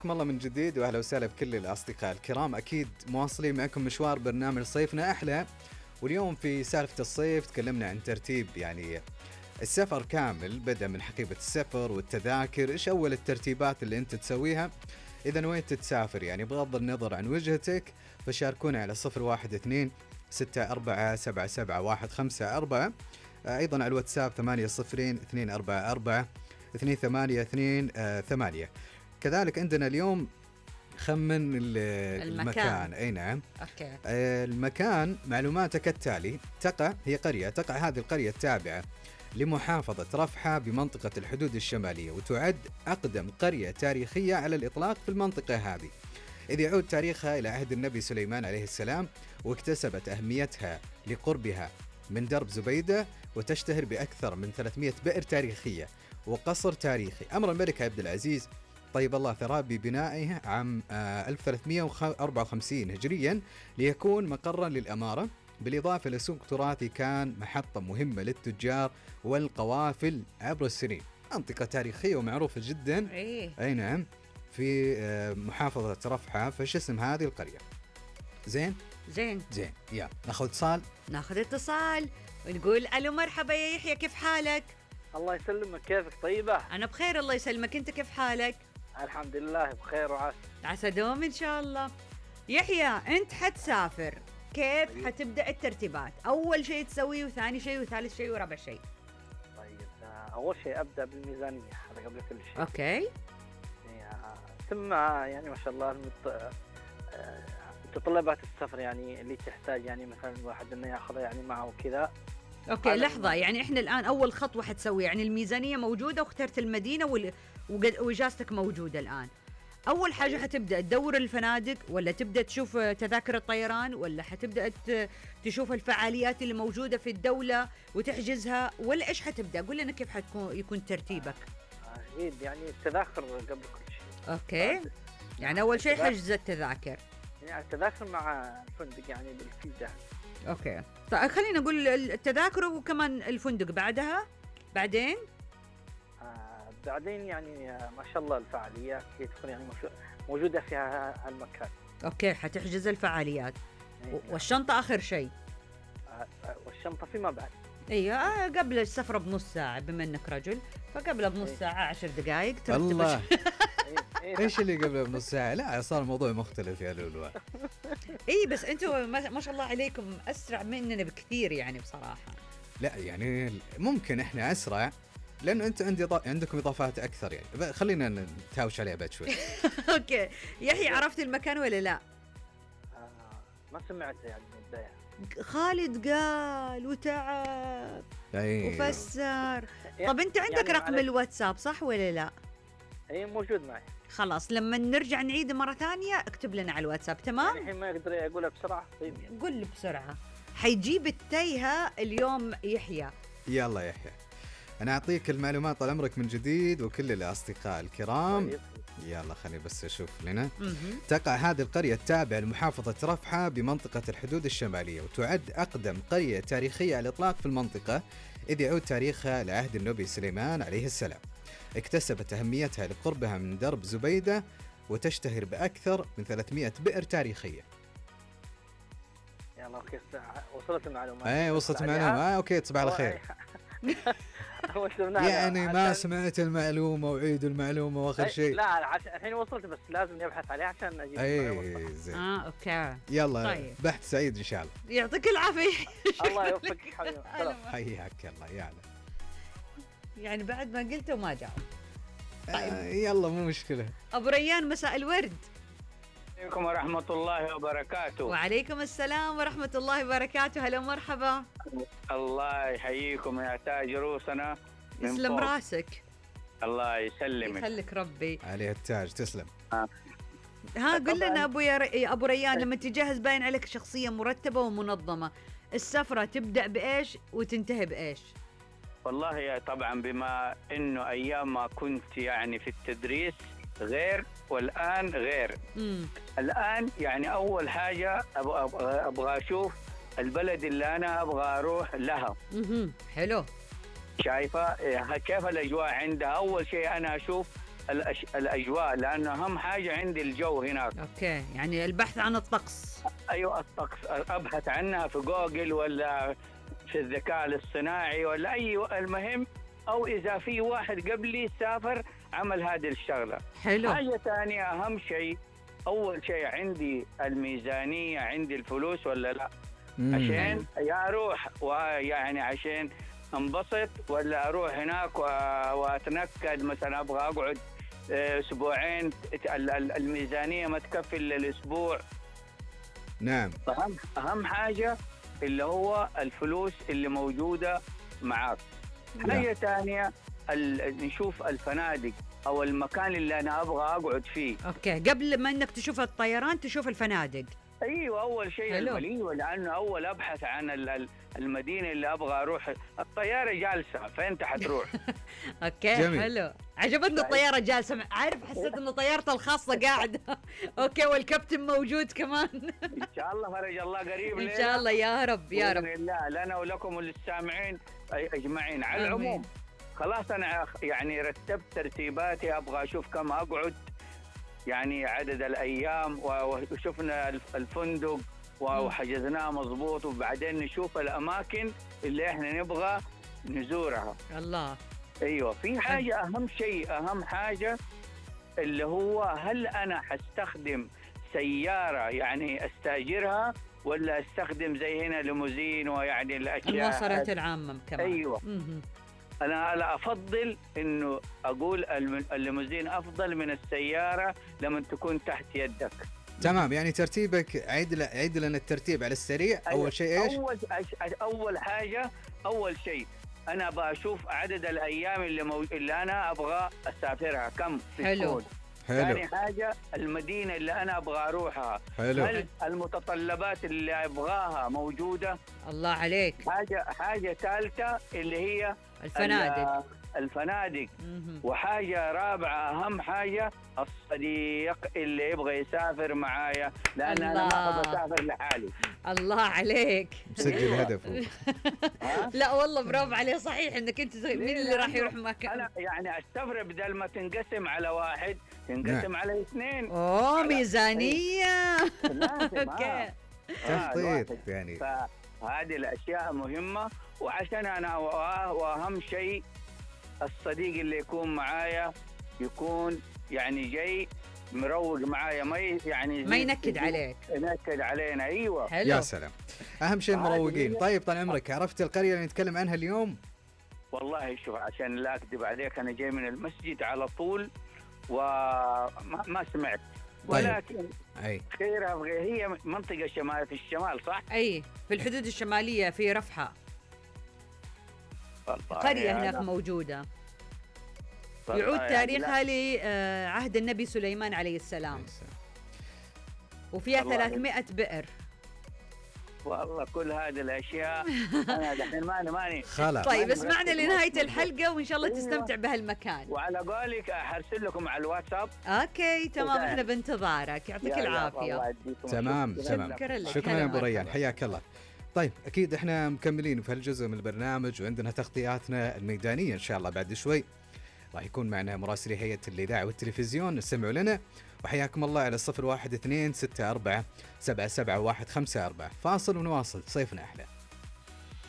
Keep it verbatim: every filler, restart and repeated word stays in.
حياكم الله من جديد واهلا وسهلا بكل الاصدقاء الكرام. اكيد مواصلين معكم مشوار برنامج صيفنا احلى، واليوم في سالفه الصيف تكلمنا عن ترتيب يعني السفر كامل، بدا من حقيبه السفر والتذاكر. ايش اول الترتيبات اللي انت تسويها اذا نويت تسافر؟ يعني بغض النظر عن وجهتك فشاركونا على صفر واحد اثنين ستة أربعة سبعة سبعة واحد خمسة أربعة، ايضا على الواتساب ثمانية صفرين اثنين أربعة أربعة اثنين ثمانية اثنين ثمانية. كذلك عندنا اليوم خمن المكان, المكان. اي نعم. اوكي. المكان معلوماته كالتالي: تقع هي قرية تقع هذه القرية التابعة لمحافظة رفحة بمنطقة الحدود الشمالية، وتعد أقدم قرية تاريخية على الإطلاق في المنطقة هذه، إذ يعود تاريخها إلى عهد النبي سليمان عليه السلام، واكتسبت أهميتها لقربها من درب زبيدة، وتشتهر بأكثر من ثلاثمئة بئر تاريخية وقصر تاريخي. أمر الملك عبد العزيز طيب الله ثراه ببنائه عام ألف وثلاثمئة وأربعة وخمسين هجريا ليكون مقرا للأمارة، بالإضافة لسوق تراثي كان محطة مهمة للتجار والقوافل عبر السنين. منطقة تاريخية ومعروفة جدا. إيه؟ أي نعم، في محافظة رفحة. فش اسم هذه القرية؟ زين زين زين يا ناخذ اتصال ناخذ اتصال ونقول ألو مرحبا يا يحيى، كيف حالك؟ الله يسلمك، كيفك؟ طيبة؟ أنا بخير الله يسلمك، أنت كيف حالك؟ الحمد لله بخير وعافية. عسى دوم إن شاء الله. يحيى أنت حتسافر، كيف طيب. حتبدأ الترتيبات؟ أول شيء تسويه وثاني شيء وثالث شيء ورابع شيء. طيب أول شيء أبدأ بالميزانية، هذا قبل كل شيء. أوكي. ثم يعني ما شاء الله المت... متطلبات السفر يعني اللي تحتاج، يعني مثلا الواحد إنه يأخذها يعني معه وكذا. اوكي لحظة، يعني احنا الآن أول خطوة حتسوي يعني الميزانية موجودة واخترت المدينة وال... وإجازتك موجودة الآن. أول حاجة حتبدأ تدور الفنادق، ولا تبدأ تشوف تذاكر الطيران، ولا حتبدأ تشوف الفعاليات اللي موجودة في الدولة وتحجزها، ولا إيش حتبدأ؟ قول لنا كيف حتكون يكون ترتيبك. أكيد يعني التذاكر قبل كل شيء. أوكي. يعني أول شيء حجز التذاكر. يعني التذاكر مع الفندق يعني بالفيزا. اوكي طيب خلينا نقول التذاكر وكمان الفندق بعدها بعدين آه بعدين يعني آه ما شاء الله الفعاليات اللي تكون يعني موجودة في هالمكان. اوكي حتحجز الفعاليات. يعني والشنطة آخر شيء. آه والشنطة فيما بعد. ايوه آه قبل السفرة بنص ساعة، بما انك رجل فقبل بنص أيه. ساعة عشر دقائق ترتب. الله ايش اللي قبل بنص ساعة؟ لا صار الموضوع مختلف يا لولو. اي بس انتم ما شاء الله عليكم اسرع مننا بكثير يعني بصراحة. لا يعني ممكن احنا اسرع لانه انت عندي ض... عندكم اضافات اكثر، يعني خلينا نتهاوش عليها بعد شوي. اوكي يحيى عرفت المكان ولا لا؟ آه ما سمعت يعني من البداية. خالد قال وتعب أيه. وفسر. طب انت عندك يعني رقم الواتساب صح ولا لا؟ اي موجود معي. خلاص لما نرجع نعيد مرة ثانية اكتب لنا على الواتساب. تمام؟ يعني الحين ما يقدر يقولها بسرعة. طيب قل لي بسرعة. حيجيب التايهة اليوم يحيى. يلا يحيى انا اعطيك المعلومات طال عمرك من جديد وكل الاصدقاء الكرام. طيب. يلا خليني بس اشوف لنا. م-م. تقع هذه القرية التابعة لمحافظة رفحة بمنطقة الحدود الشمالية، وتعد أقدم قرية تاريخية على الإطلاق في المنطقة، إذ يعود تاريخها لعهد النبي سليمان عليه السلام. اكتسبت أهميتها لقربها من درب زبيدة، وتشتهر بأكثر من ثلاثمئة بئر تاريخية. يلا اوكي وصلت المعلومات. ايه وصلت المعلومة. آه اوكي تصبح على خير. يعني ما سمعت المعلومة وعيد المعلومة واخر شيء. لا الحين وصلت بس لازم نبحث عليها عشان اجيب. اي زين. اه اوكي يلا طيب. بحث سعيد ان شاء الله. يعطيك العافية. الله يوفقك حبيبي. حياك الله. يلا يعني بعد ما قلته وما جاوب. طيب آه يلا مو مشكلة. ابو ريان مساء الورد. عليكم ورحمة الله وبركاته. وعليكم السلام ورحمة الله وبركاته. هلا مرحبا. الله يحييكم يا تاج روسنا. يسلم راسك. الله يسلمك. يخليك ربي. عليه التاج تسلم. آه. ها قل لنا ابو يا ابو ريان، لما تجهز باين عليك شخصية مرتبة ومنظمة، السفرة تبدأ بإيش وتنتهي بإيش؟ والله يا طبعا بما انه ايام ما كنت يعني في التدريس غير والآن غير. مم. الآن يعني أول حاجة أبغى, أبغى أشوف البلد اللي أنا أبغى أروح لها. مم. حلو. شايفة كيف الأجواء عندها؟ أول شيء أنا أشوف الأش... الاجواء، لانه اهم حاجه عندي الجو هناك. اوكي، يعني البحث عن الطقس. ايوه الطقس، ابحث عنها في جوجل ولا في الذكاء الاصطناعي ولا اي، المهم او اذا في واحد قبلي سافر عمل هذه الشغله. حلو. حاجه ثانيه اهم شيء، اول شيء عندي الميزانيه، عندي الفلوس ولا لا، مم. عشان يا اروح ويعني عشان انبسط، ولا اروح هناك و- واتنكد، مثلا ابغى اقعد آه، اسبوعين، ال- ال- الميزانيه ما تكفي الا الاسبوع. نعم. اهم اهم حاجه اللي هو الفلوس اللي موجوده معاك. نعم. حاجه ثانيه ال- نشوف الفنادق او المكان اللي انا ابغى اقعد فيه. اوكي، قبل ما انك تشوف الطيران تشوف الفنادق. ايوه اول شيء حلو. الماليه، لانه اول ابحث عن ال- ال- المدينه اللي ابغى اروح. الطياره جالسه، فين انت حتروح؟ اوكي جميل. حلو، عجبتني الطياره جالسه، عارف حسيت انه طيارته الخاصه قاعده. اوكي، والكابتن موجود كمان. ان شاء الله فرج الله قريب ان لنا. شاء الله يا رب يا رب. باذن الله لنا ولكم وللسامعين اجمعين. على آمين. العموم خلاص انا يعني رتبت ترتيباتي، ابغى اشوف كم اقعد، يعني عدد الايام، و- وشفنا الف- الفندق وحجزناه مضبوط، وبعدين نشوف الاماكن اللي احنا نبغى نزورها. الله. ايوه في حاجه اهم شيء، اهم حاجه اللي هو هل انا حستخدم سياره يعني استاجرها، ولا استخدم زي هنا ليموزين ويعني الاشياء المواصلات هذه؟ العامه كمان. ايوه مهم. انا لا افضل انه اقول الم- الليموزين افضل من السياره لما تكون تحت يدك. تمام، يعني ترتيبك عيد ل- عيد لنا الترتيب على السريع. اول شيء ايش؟ اول أش- اول حاجه اول شيء انا بشوف عدد الايام اللي مو... اللي انا ابغى اسافرها كم حلو. بتكون. حلو ثاني حاجه المدينه اللي انا ابغى اروحها، حلو. هل المتطلبات اللي ابغاها موجوده؟ الله عليك. حاجه حاجه ثالثه اللي هي الفنادق. ال- الفنادق. مهم. وحاجه رابعه اهم حاجه الصديق اللي يبغى يسافر معايا، لان انا ما الله. ابغى اسافر لحالي. الله عليك. مسجل هدفه. ها؟ لا والله برافو عليه، صحيح انك انت زي- مين اللي راح يروح مكان؟ انا يعني استغرب بدل ما تنقسم على واحد تنقسم على اثنين. اوه ميزانيه. لازم، اوكي. آه. تخطيط الواحد. يعني. فهذه الاشياء مهمه، وعشان انا و- واهم شيء الصديق اللي يكون معايا يكون يعني جاي مروق معايا، ما ي- يعني ما ينكد عليك. ينكد علينا. ايوه حلو. يا سلام، اهم شيء هذه المروقين. هي. طيب طال عمرك، عرفت القريه اللي نتكلم عنها اليوم؟ والله شوف عشان لا اكذب عليك انا جاي من المسجد على طول وما ما سمعت. طيب. ولكن اي خيرها بغير، هي منطقه شمال في الشمال صح؟ اي في الحدود الشماليه في رفحه، والله قريه هناك أنا- موجوده والله يعود يعني تاريخها لعهد النبي سليمان عليه السلام، وفيها والله. ثلاثمائة بئر. والله كل هذه الاشياء انا دحين ماني ماني خلاص. طيب ماني اسمعنا مركز لنهايه مركز. الحلقه وان شاء الله أيوة. تستمتع بهالمكان. وعلى قولك احرسل لكم على الواتساب. اوكي تمام، وده. احنا بانتظارك، يعطيك يا العافيه. الله يديكم تمام الشكر. تمام. شكرا لك. شكرا هلا يا ابو مرحبا. ريان، حياك الله. طيب اكيد احنا مكملين في هالجزء من البرنامج، وعندنا تغطياتنا الميدانيه ان شاء الله بعد شوي. راح يكون معنا مراسلي هيئه الاذاعه والتلفزيون، استمعوا لنا وحياكم الله على صفر واحد اثنين ستة أربعة سبعة سبعة واحد خمسة أربعة. فاصل ونواصل، صيفنا أحلى.